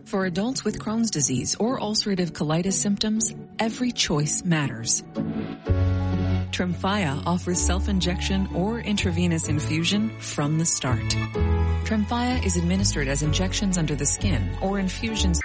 For adults with Crohn's disease or ulcerative colitis symptoms, every choice matters. Tremfya offers self-injection or intravenous infusion from the start. Tremfya is administered as injections under the skin or infusions